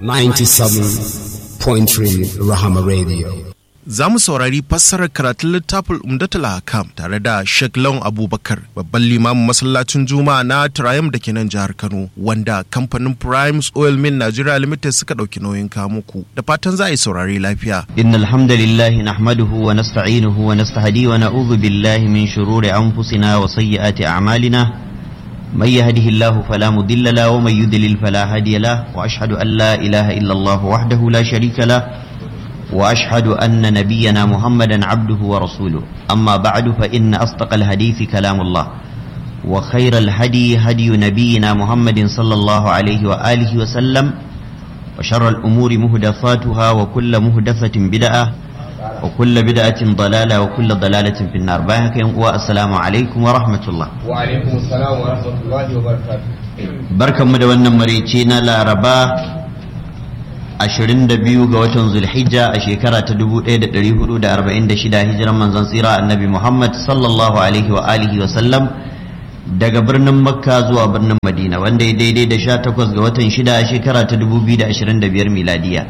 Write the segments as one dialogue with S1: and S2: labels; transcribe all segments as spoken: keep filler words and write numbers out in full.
S1: ninety-seven point three Rahama Radio.
S2: Za mu saurari fassarar karatun littafin Umdatul Ahkam tare da Sheikh Lawan Abubakar, babban limamin masallacin Juma'a na Triumph da ke nan jihar Kano, wanda kamfanin Primes Oil Mill Nigeria Limited suka dauki nauyin kawo muku. Da fatan za a yi saurari lafiya.
S3: Innal hamdalillahi nahmaduhu wa nasta'inuhu wa nastahdi wa na'udhu billahi min shururi anfusina wa sayyiati a'malina. من يهده الله فلا مضل له ومن يضلل فلا هادي له وأشهد أن لا إله إلا الله وحده لا شريك له وأشهد أن نبينا محمدا عبده ورسوله أما بعد فإن أصدق الحديث كلام الله وخير الهدي هدي نبينا محمد صلى الله عليه وآله وسلم وشر الأمور محدثاتها وكل محدثة بدعة وكل بدعة ضلالة وكل ضلالة في النار. باهك والسلام عليكم ورحمة الله.
S4: وعليكم السلام ورحمة الله وبركاته.
S3: بركة مدونة مريتشينا لا ربا ashirin da biyu ga watan Zulhijja a shekara ta dubu ɗaya da ɗari hudu da arba'in da shida hijiran manzon tsira annabi Muhammad sallallahu alaihi wa alihi wa sallam daga birnin Makka zuwa birnin Madina, wanda ya daidai da sha takwas ga watan shida a shekara ta dubu biyu da ashirin da biyar miladiya.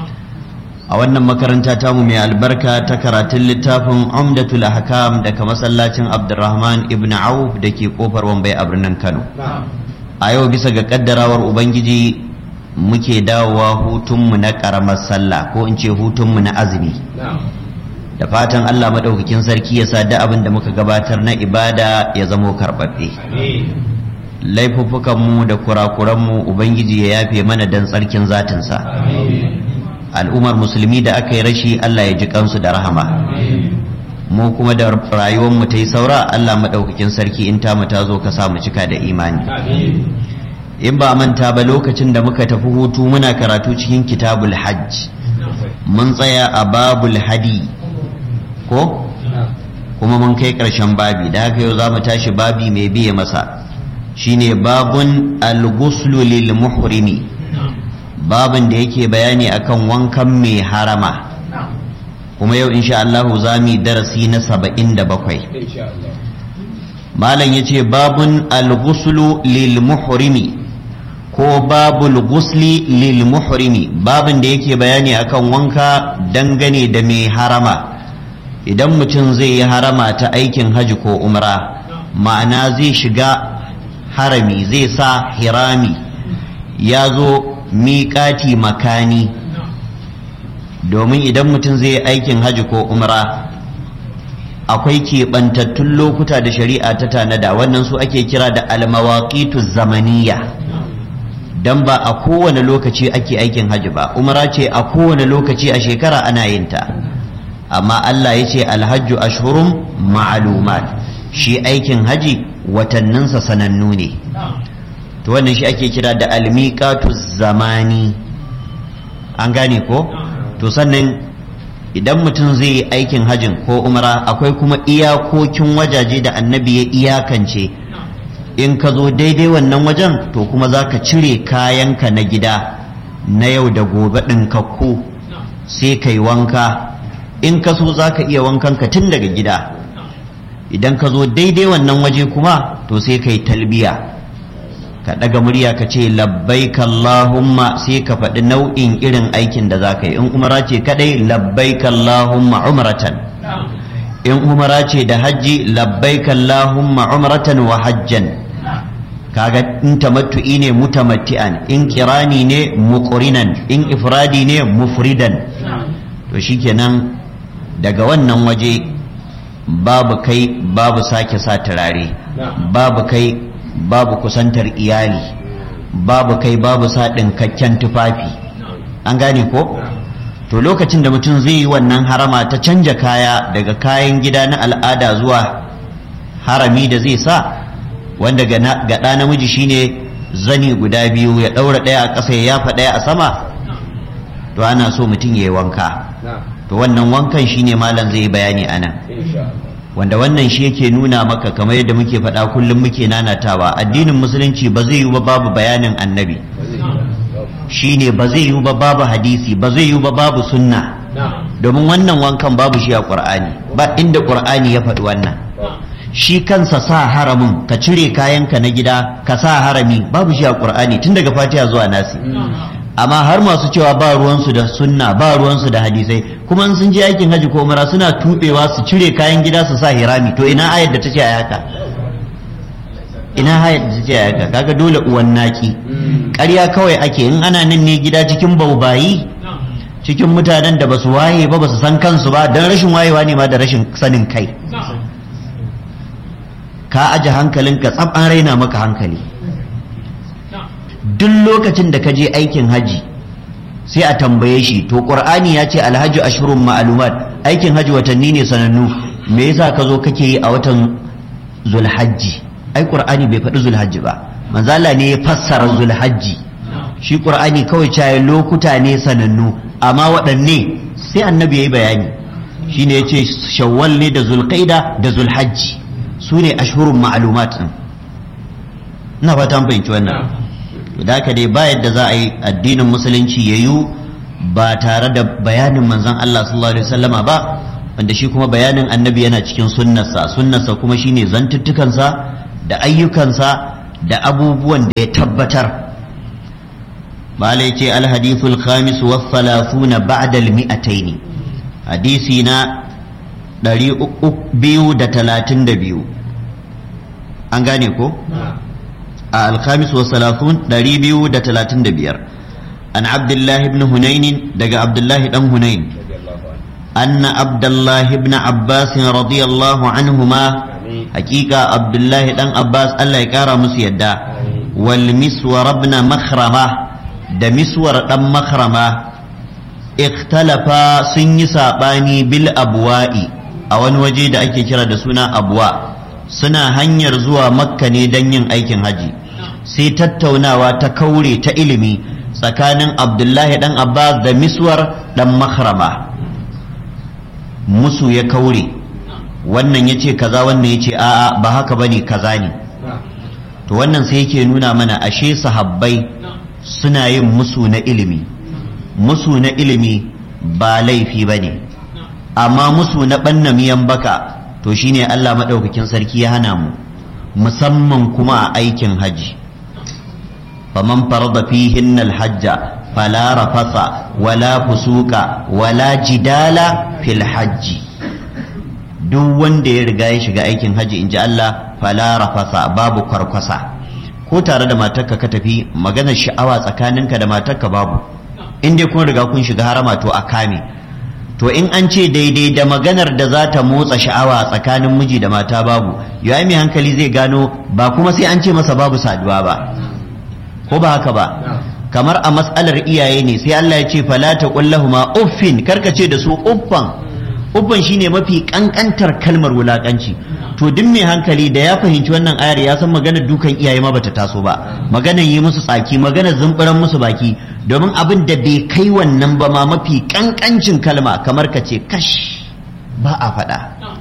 S3: A wannan makaranta tamu mai albarka ta karatun littafin Umdatul Ahkam daga masallacin Abdurrahman ibn Auf da ke kofar Wambai a birnin Kano. A yau bisa ga kaddarawar Ubangiji muke dawowa hutunmu na karamar sallah ko in ce hutunmu na azumi. Da fatan Allah madaukakin sarki ya sa da abin da muka gabatar na ibada ya zamo karɓaɓɓe. Laifuffukanmu da kurakuranmu Ubangiji ya yafe mana dan tsarkin zatinsa. Al'ummar musulmi da aka yi rashi Allah ya ji kansu da rahama, mu kuma da rayuwar mu ta yi saura Allah madaukakin sarki in ta mu ta zo ka sa mu cika da imani. In ba manta ba lokacin da muka tafi hutu muna karatu cikin kitabul hajj, mun tsaya a babul hadi ko kuma mun kai karshen babi, da haka yau za mu tashi babi mai biye masa, shine babun al-ghuslu lil muhrimi, babin da yake bayani akan wankan mai harama. Kuma yau insha Allah za mu darasi na saba'in da bakwai. Malam yace babun al-ghuslu lil muhrimi ko babul ghusli lil muhrimi, babin da yake bayani akan wanka dangane da mai harama. Idan mutum zai yi harama ta aikin haji ko umra, ma'ana zai shiga harami, zai sa hirami, ya zo miƙati makani, domin idan mutum zai aikin haji ko umra akwai keɓantattun lokuta da shari'a ta tanada, wannan su ake kira da almawaqitu zamaniya, dan ba a kowane lokaci ake aikin haji ba. Umra ce a kowane lokaci a shekara ana yin ta, amma Allah ya ce alhajju ashhurum ma'lumat, shi aikin haji watanninsa sanannu ne. To wannan shi ake kira da almiqatu zamani, an gane ko? To sannan idan mutum zai yi aikin hajjin ko umra akwai kuma iyakokin wajaje da annabi ya iyakance. In ka zo daidai wannan wajen to kuma za ka cire kayanka na gida na yau da gobe ɗinkakku sai ka yi wanka. In ka so za ka iya wankanka tun daga gida. Idan ka zo daidai wannan waje kuma to sai ka yi talbiya, ka ɗaga murya ka ce labbaik Allahumma, sai ka faɗi nau'in irin aikin da za ka yi. In umara ce kaɗai labbaik Allahumma umratan, in umara ce da hajji labbaik Allahumma umratan wa hajjan. Kaga in tamattu'i ne mutamatti'an, in kirani ne muqrinan, in ifradi ne mufridan. To shikenan daga wannan waje babu kai babu sake sa turare, babu kai babu kusantar iyali, babu kai babu sa ɗinkakken tufafi, an gane ko? To lokacin da mutum zai yi wannan harama ta canja kaya daga kayan gida na al'ada zuwa harami da zai sa, wanda ga ɗa namiji shine zani guda biyu, ya ɗaura ɗaya a ƙasa ya yafa ɗaya a sama, to ana so mutum ya yi wanka. To wannan wankan shine malam zai yi bayani anan, wanda wannan shi yake nuna maka kamar yadda muke faɗa kullum muke nanatawa, addinin musulunci ba zai yi ba babu bayanin annabi, shine ba zai yi ba babu hadisi, ba zai yi ba babu sunna, domin wannan wankan babu shi a Qur'ani, ba inda Qur'ani ya faɗi wannan. Shi kansa sa haramin, ka cire kayanka na gida ka sa harami, babu shi a Qur'ani tun daga Fatiha zuwa Nasi. amma har masu cewa ba ruwansu da sunna ba ruwansu da hadisai kuma in sun je aikin haji ko umara suna tubewa su cire kayan gida su sa hirami to ina ayar da ta ce a haka ina ayar da ta ce a haka kaga dole uwan naki ƙarya kawai ake in ana nan ne gida cikin baubayi cikin mutanen da basu waye ba basu san kansu ba dan rashin wayewa ne ma da rashin sanin kai ka aje hankalinka tsab an raina maka hankali duk lokacin da ka je aikin haji sai a tambaye shi to qur'ani ya ce alhaji ashurun ma'lumat aikin haji watanni ne sanannu me yasa ka zo kake yi a watan zulhajji ai qur'ani bai faɗi zulhajji ba manzo Allah ne ya fassara zulhajji shi qur'ani kawai cewa lokuta ne sanannu amma waɗanne sai annabi yayi bayani shine yace shawwal ne da zulqaida da zulhajji su ne ashurun ma'lumat ina fata an fahimci wannan da haka dai ba yadda za a yi addinin musulunci ya yi ba tare da bayanin manzon Allah sallallahu alaihi wasallama ba wanda shi kuma bayanin annabi yana cikin sunnarsa sunnarsa kuma shine zantuttukansa da ayyukansa da abubuwan da ya tabbatar malai ce alhadithul khamis wa thalathuna ba'da al-mi'atayn hadisi na ɗari biyu da talatin da biyu an gane ko الخامس والثلاثون دريبيو دا تلاتين دبير عن عبد الله بن هنين دقى عبد الله بن هنين أن عبد الله بن عباس رضي الله عنهما حقيقة عبد الله بن عباس الله يكارى مسيدا والمسور ابن مخرمة دا مسور ابن مخرمة اختلفا سني ساباني بالأبواء أوان وجد أكي كرا دا سنة أبواء suna hanyar zuwa makka ne don yin aikin haji sai tattaunawa ta kaure ta ilimi tsakanin abdullahi dan abbas da miswar dan makhrama musu ya kaure wannan ya ce kaza wannan ya ce a'a ba haka bane kaza ne to wannan sai yake nuna mana ashe sahabbai suna yin musu na ilimi musu na ilimi ba laifi bane amma musu na banna miyan baka to shine Allah madaukakin sarki ya hana mu musamman kuma a aikin haji faman farada fihinna alhajja fala rafasa wala fusuka wala jidala fil hajji duk wanda ya riga ya shiga aikin haji inji Allah fala rafasa babu kwarkwasa ko tare da matarka ka tafi maganar sha'awa tsakaninka da matarka babu in dai kun riga kun shiga harama to a kame to in an ce daidai da maganar da za ta motsa sha'awa tsakanin miji da mata babu yayi mai hankali zai gano ba kuma sai an ce masa babu saduwa ba ko ba haka ba kamar a mas'alar iyaye ne sai Allah ya ce fala taqul lahumu uffin karka ce da su uffan uffan shine mafi kankantar kalmar wulakanci to duk mai hankali da ya fahimci wannan ayar ya san maganar dukan iyaye ma bata taso ba maganar yi musu tsaki maganar zumburan musu baki domin abin da bai kai wannan ba ma mafi kankancin kalma kamar ka ce kash ba a faɗa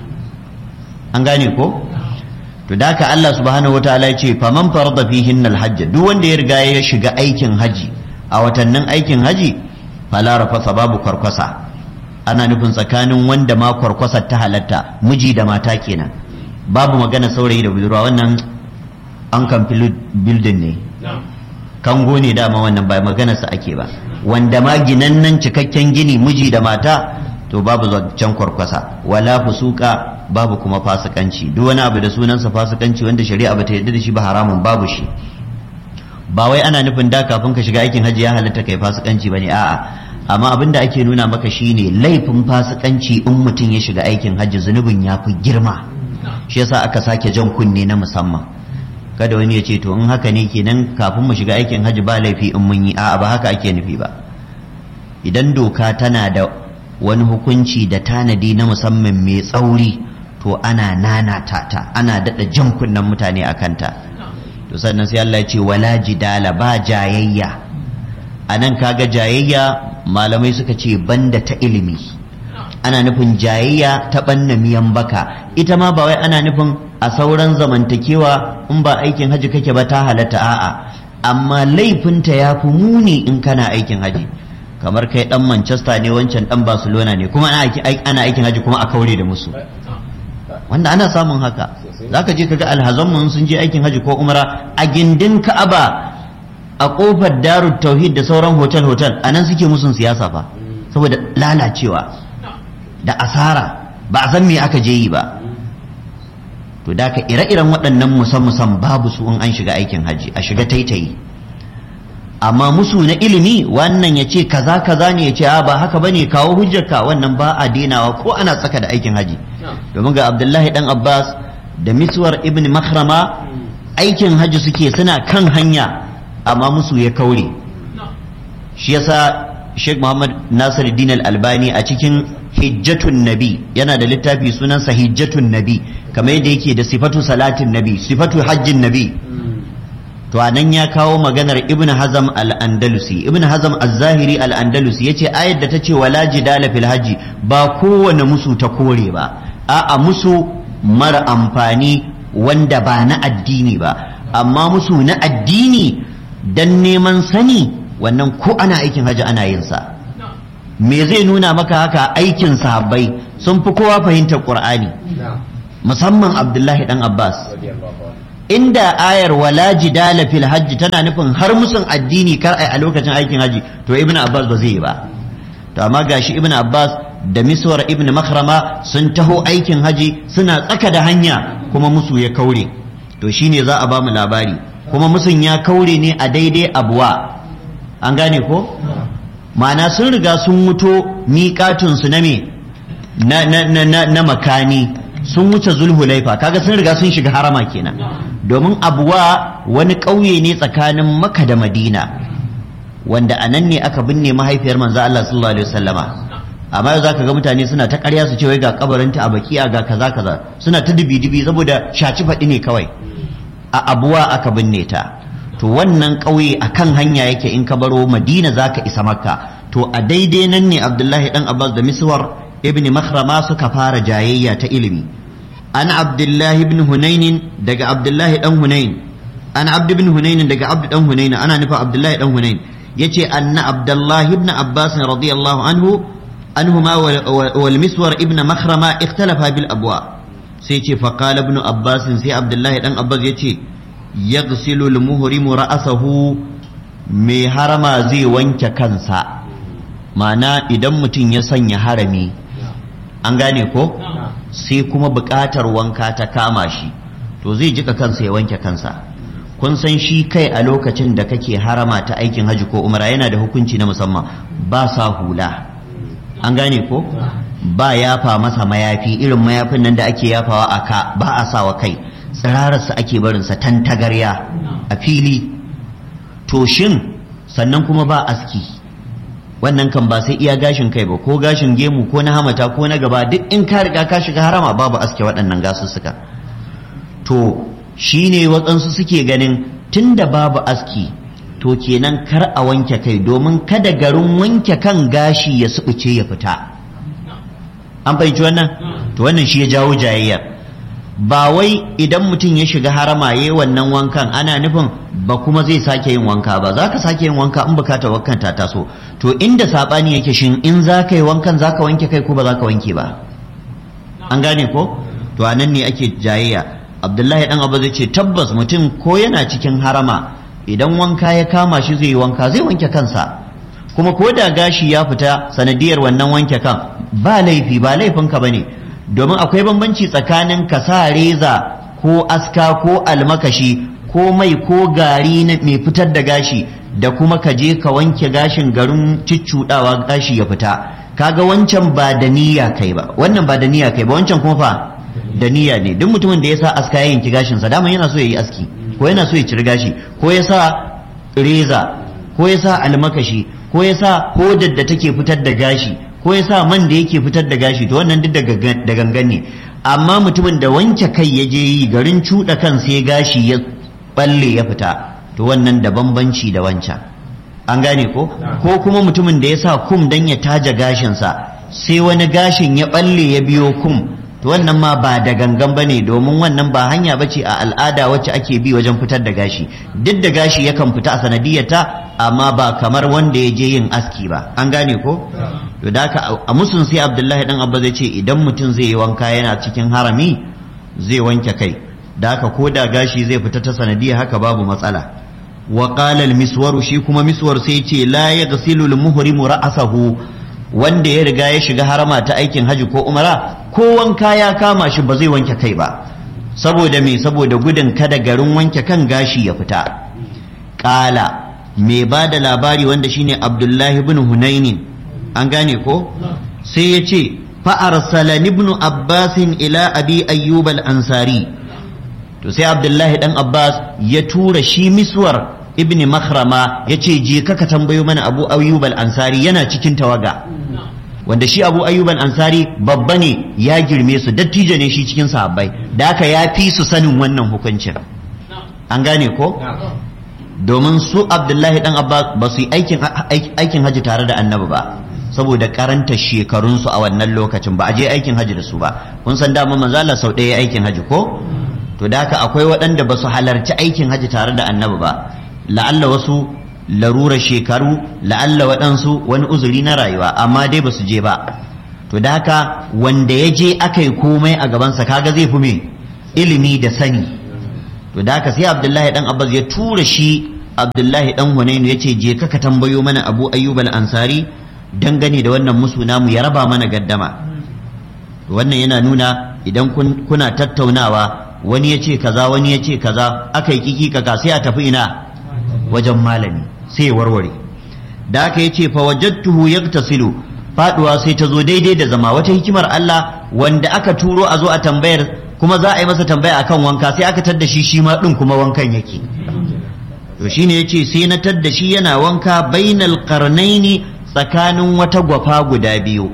S3: an gane ko to da haka Allah subhanahu wataala ya ce faman farada fihinna alhajj duk wanda ya riga ya shiga aikin haji a watannin aikin haji fala rafasa babu kwarkwasa ana nufin tsakanin wanda ma kwarkwasar ta halatta miji da mata kenan babu magana saurayi da budurwa wannan an kan building ne kango ne dama wannan ba magana sa ake ba wanda ma ginannan cikakken gini miji da mata to babu zancen kwarkwasa wala fusuka babu kuma fasikanci duk wani abu da sunansa fasikanci wanda shari'a bata yarda da shi ba haramun babu shi ba wai ana nufin da kafin ka shiga aikin hajji ya halatta kai fasikanci bane a'a amma abin da ake nuna maka shine laifin fasikanci in mutum ya shiga aikin hajji zunubin ya fi girma shi yasa aka sake jan kunne na musamman kada wani ya ce to in haka ne kenan kafin mu shiga aikin hajji ba laifi in mun yi a'a ba haka ake nufi ba idan doka tana da wani hukunci da tanadi na musamman mai tsauri to ana nanata ta ana daɗa jan kunnen mutane a kanta to sannan sai Allah ya ce wala jidala ba jayayya a nan kaga jayayya malamai suka ce banda ta ilimi ana nufin jayayya ta banna miyan baka ita ma ba wai ana nufin a sauran zamantakewa in ba aikin haji kake ba ta halatta a'a amma laifinta ya fi muni in kana aikin haji kamar kai dan Manchester ne wancan dan Barcelona ne kuma ana aikin haji kuma a kaure da musu wanda ana samun haka zaka je kaga alhazan mun sun je aikin haji ko umra a gindin Ka'aba a kofar darut tauhid da sauran hotel hotel anan suke musun siyasa fa saboda lalacewa da asara ba a san me aka je yi ba to da ka ire-iren waɗannan musan-musan babu su in an shiga aikin haji a shiga taitayi amma musu na ilimi wannan ya ce kaza kaza ne ya ce a ba haka bane kawo hujjarka wannan ba a denawa ko ana tsaka da aikin haji domin ga abdullahi dan abbas da miswar ibn makhrama aikin haji suke suna kan hanya amma musu ya kaure shi yasa sheikh muhammad nasiruddin al-albani a cikin hijjatun nabi yana da littafi sunansa hijjatun nabi kamar yadda yake da sifatu salatin nabi sifatu hajjin nabi to anan ya kawo maganar ibn hazam al-andalusi ibn hazam az-zahiri al-andalusi yace ayat da tace wala jidala fil haji ba kowane musu ta kore ba a'a musu mara amfani wanda ba na addini ba amma musu na addini dan neman sani wannan ko ana aikin haji ana yin sa me zai nuna maka haka aikin sahabbai sun fi kowa fahimtar qur'ani musamman abdullahi dan abbas inda ayar wala jidala fil hajji tana nufin har musun addini kar ai a lokacin aikin haji to ibnu abbas ba zai yi ba to amma gashi ibnu abbas da miswar ibnu makhrama sun taho aikin haji suna tsaka da hanya kuma musu ya kaure to shine za a ba mu labari kuma musun ya kaure ne a daidai abuwa an gane ko ma'ana sun riga sun muto miƙatun su na me na na na na makani sun wuce zulhulaifa kaga sun riga sun shiga harama kenan domin abuwa wani ƙauye ne tsakanin Makka da Madina wanda a nan ne aka binne mahaifiyar manzo Allah sallallahu alaihi wasallama amma yau zaka ga mutane suna ta ƙarya su ce wai ga kabarinta a bakiya ga kaza kaza suna ta dibi-dibi saboda shaci faɗi ne kawai a abuwa aka binne ta to wannan ƙauye akan hanya yake in ka baro Madina zaka isa Makka to a daidai nan ne Abdullahi dan Abbas da Miswar ibn Makhrama suka fara jayayya ta ilimi an Abdullah ibn Hunayn daga Abdullah dan Hunayn an Abd ibn Hunayn daga Abd dan Hunayn ana nufa Abdullah dan Hunayn yace anna Abdullah ibn Abbas radiyallahu anhu anhuma wal Miswar ibn Makhrama ikhtalafa bil abwa sai yace fa qala ibn Abbas sai Abdullah dan Abbas yace yaghsilu al muhrimu ra'sahu mai harama zai wanke kansa ma'ana idan mutum ya sanya harami an gane ko sai kuma buƙatar wanka ta kama shi to zai jika kansa ya wanke kansa kun san shi kai a lokacin da kake harama ta aikin haji ko umra yana da hukunci na musamman ba sa hula an gane ko ba yafa masa mayafi irin mayafin nan da ake yafawa a ka ba a sawa kai tsirararsa ake barinsa tantagarya a fili to shin sannan kuma ba aski wannan kan ba sai iya gashin kai ba ko gashin gemu ko na hamata ko na gaba duk in ka riga ka shiga harama babu aske waɗannan gasussuka to shine waɗansu suke ganin tunda babu aski to kenan kar a wanke kai domin kada garin wanke kan gashi ya subuce ya fita an fahimci wannan to wannan shi ya jawo jayayya ba wai idan mutum ya shiga harama yayi wannan wankan ana nufin ba kuma zai sake yin wanka ba za ka sake yin wanka in bukata wankan ta taso to inda sabani yake shin in za ka yi wankan za ka wanke kai ko ba za ka wanke ba an gane ko to anan ne ake jayayya abdullahi dan abu zai ce tabbas mutum ko yana cikin harama idan wanka ya kama shi zai yi wanka zai wanke kansa kuma ko da gashi ya fita sanadiyar wannan wanke kan ba laifi ba laifinka bane domin akwai bambanci tsakanin ka sa reza ko aska ko almakashi ko mai ko gari mai fitar da gashi da kuma ka je ka wanke gashin garin ciccudawa gashi ya fita kaga wancan ba da niyya kai ba wannan ba da niyya kai ba wancan kuma fa da niyya ne duk mutumin da ya sa aska ya yanki gashin sa dama yana so ya yi aski ko yana so ya ciri gashi ko ya sa reza ko ya sa almakashi ko ya sa hodar da take fitar da gashi ko ya sa man da yake fitar da gashi to wannan duk da gangan ne amma mutumin da wanke kai ya je yi garin cuɗa kan sai gashi ya balle ya fita to wannan da bambanci da wancan an gane ko ko kuma mutumin da ya sa kum dan ya taja gashinsa sai wani gashin ya balle ya biyo kum to wannan ma ba da gangan bane domin wannan ba hanya bace a al'ada wacce ake bi wajen fitar da gashi duk da gashi yakan fita a sanadiyarta amma ba kamar wanda ya je yin aski ba an gane ko to da haka a musun sai Abdullahi dan Abba zai ce idan mutum zai yi wanka yana cikin harami zai wanke kai da haka ko da gashi zai fita ta sanadiyar haka babu matsala wa qala al-miswar shi kuma miswar sai ce la yaghsilu al-muhrimu ra'sahu wanda ya riga ya shiga harama ta aikin haji ko umara ko wanka ya kama shi ba zai wanke kai ba saboda me saboda gudun kada garin wanke kan gashi ya fita qala me ba da labari wanda shine Abdullahi ibn Hunainin an gane ko sai ya ce fa arsalani ibn Abbas ila abi ayyub al-ansari to sai Abdullahi dan Abbas ya tura shi miswar ibn Makhrama ya ce je ka tambayo mana Abu Ayyub al-Ansari yana cikin tawaga wanda shi Abu Ayyub al-Ansari babba ne ya girme su dattijo ne shi cikin sahabbai da haka ya fi su sanin wannan hukuncin an gane ko domin su Abdullahi dan Abbas ba su yi aikin aikin haji tare da Annabi ba saboda karanta shekarunsu a wannan lokacin ba a je aikin haji da su ba kun san dama manzo Allah sau ɗaya aikin haji ko to da haka akwai waɗanda ba su halarci aikin haji tare da Annabi ba la'alla wasu larura shekaru la'alla waɗansu wani uzuri na rayuwa amma dai ba su je ba to da haka wanda ya je aka yi komai a gabansa kaga zai fi me ilimi da sani to da haka sai Abdullahi dan Abbas ya tura shi Abdullahi dan Hunainu ya ce je ka tambayo mana Abu Ayyub al-Ansari dangane da wannan musu namu ya raba mana gaddama wannan yana nuna idan kuna tattaunawa wani ya ce kaza wani ya ce kaza aka yi kiki kaka sai a tafi ina wajen malami sai ya warware da aka yace fa wajadtuhu yaktasilu faduwa sai ta zo daidai da zama wata hikimar Allah wanda aka turo a zo a tambayar kuma za a yi masa tambaya akan wanka sai aka tadda shi shi ma din kuma wankan yake to shine yace sai na tadda shi yana wanka bainal qarnaini tsakanin wata gwafa guda biyu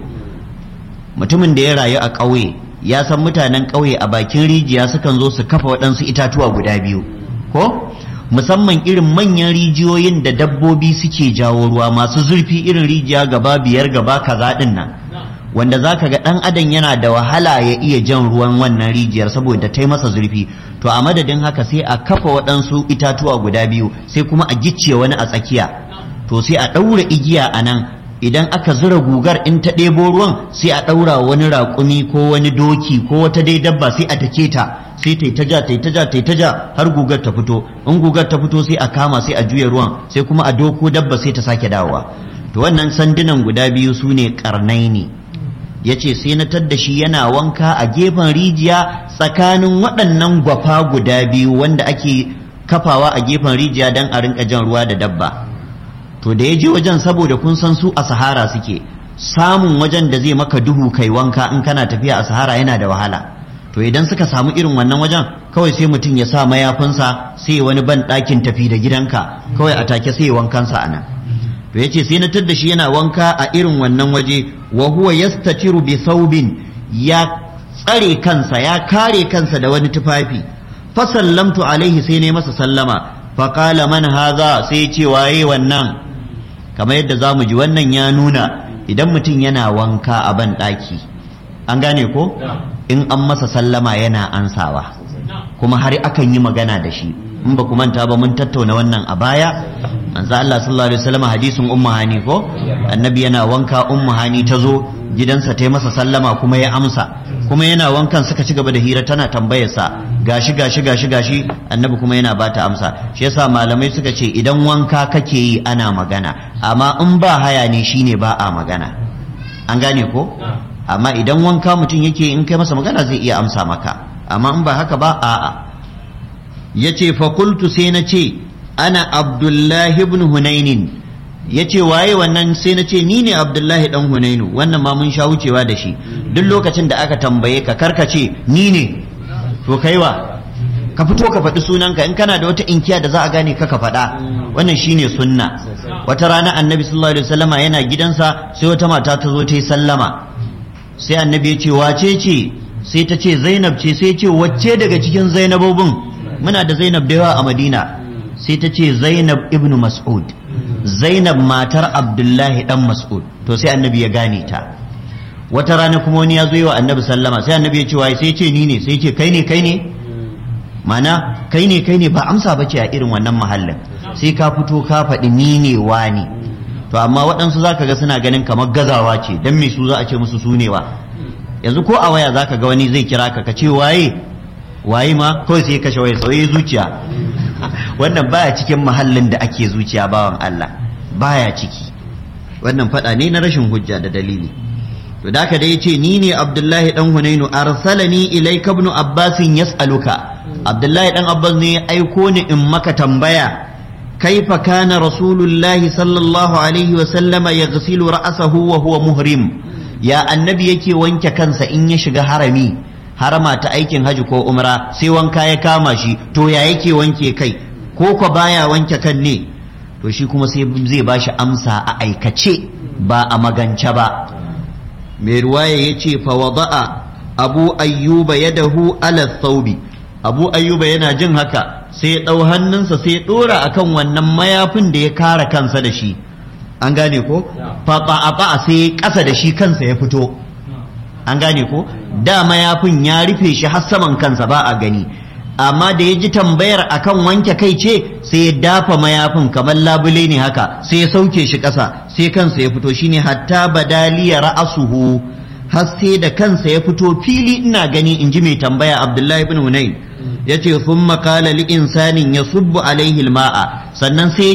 S3: mutumin da ya rayu a ƙauye ya san mutanen ƙauye a bakin rijiya sukan zo su kafa waɗansu itatuwa guda biyu ko musamman irin manyan rijiyoyin da dabbobi suke jawo ruwa masu zurfi irin rijiya gaba biyar gaba kaza din nan wanda zaka ga dan adam yana da wahala ya iya jan ruwan wannan rijiyar saboda ta yi masa zurfi to a madadin haka sai a kafa waɗansu itatuwa guda biyu sai kuma a gicce wani a tsakiya to sai a ɗaura igiya a nan idan aka zura gugar in ta ɗebo ruwan sai a ɗaura wani raƙumi ko wani doki ko wata dai dabba sai a take ta sai ta yi ta ja ta yi ta ja ta yi ta ja har gugar ta fito in gugar ta fito sai a kama sai a juya ruwan sai kuma a doko dabba sai ta sake dawowa to wannan sandunan guda biyu su ne karnai ne ya ce sai na tadda shi yana wanka a gefen rijiya tsakanin waɗannan gwafa guda biyu wanda ake kafawa a gefen rijiya don a rinka jan ruwa da dabba to da ya je wajen saboda kun san su a sahara suke samun wajen da zai maka duhu kai wanka in kana tafiya a sahara yana da wahala to idan suka samu irin wannan wajen kawai sai mutum ya sa mayafinsa sai wani ban ɗakin tafi da gidanka kawai a take sai wankansa a nan to yace sai na tadda shi yana wanka a irin wannan waje wa huwa yastatiru bi thawbin ya tsare kansa ya kare kansa da wani tufafi fa sallamtu alaihi sai ne masa sallama fa qala man hadha sai ce waye wannan kamar yadda zamu ji wannan ya nuna idan mutum yana wanka a ban ɗaki an gane ko in an masa sallama yana ansawa kuma har akan yi magana da shi in ba ku manta ba mun tattauna wannan a baya manzo Allah sallallahu alaihi wasallam hadisin ummu hani ko annabi yana wanka ummu hani ta zo gidansa ta yi masa sallama kuma ya amsa kuma yana wankan suka ci gaba da hira tana tambayar sa gashi gashi gashi gashi annabi kuma yana bata amsa shi yasa malamai suka ce idan wanka kake yi ana magana amma in ba haya ne shine ba a magana an gane ko amma idan wanka mutum yake in kai masa magana zai iya amsa maka amma in ba haka ba a'a yace fa qultu sai na ce ana abdullahi ibn hunainin yace waye wannan sai na ce ni ne abdullahi dan hunainu wannan ma mun sha wucewa da shi duk lokacin da aka tambaye ka karkace ni ne to kaiwa ka fito ka faɗi sunanka in kana da wata inkiya da za a gane ka ka faɗa wannan shine sunna wata rana annabi sallallahu alaihi wasallama yana gidansa sai wata mata ta zo ta yi sallama sai annabi ya ce wace ce sai ta ce zainab ce sai ce wacce daga cikin zainabobin muna da zainab da yawa a madina sai ta ce zainab ibnu mas'ud zainab matar abdullahi dan mas'ud to sai annabi ya gane ta wata rana kuma wani ya zo yi wa annabi sallama sai annabi ya ce wai sai ce ni ne sai ce kai ne kai ne mana kai ne kai ne ba amsa bace a irin wannan mahallin sai ka fito ka faɗi ni ne wani to amma waɗansu zaka ga suna ganin kamar gazawa ce dan me su za a ce musu su ne wa yanzu ko a waya zaka ga wani zai kira ka ka ce waye waye ma kawai sai kashe waya sauye zuciya wannan baya cikin mahallin da ake zuciya bawan Allah baya ciki wannan fada ne na rashin hujja da dalili to da haka dai yace ni ne Abdullahi dan Hunainu arsalani ilayka ibn Abbas yas'aluka Abdullahi dan Abbas ne ya aiko ni in maka tambaya kaifa kana rasulullahi sallallahu alaihi wa sallama yaghsilu ra'sahu wa huwa muhrim ya annabi yake wanke kansa in ya shiga harami harama ta aikin haji ko umra sai wanka ya kama shi to ya yake wanke kai ko ko baya wanke kan ne to shi kuma sai zai bashi amsa a aikace ba a magance ba mai ruwaya yace fa wada'a abu ayyuba yadahu ala thawbi abu ayyuba yana jin haka sai ya ɗau hannunsa sai ya ɗora akan wannan mayafin da ya kara kansa da shi an gane ko faɓa a sai ƙasa da shi kansa ya fito an gane ko da mayafin ya rufe shi har saman kansa ba a gani amma da ya ji tambayar akan wanke kai ce sai ya dafa mayafin kamar labule ne haka sai ya sauke shi ƙasa sai kansa ya fito shine hatta badaliya ra'asuhu har sai da kansa ya fito fili ina gani in ji mai tambaya Abdullahi ibn Hunayn yace thumma qala li insanin yasubbu alaihi alma'a sannan sai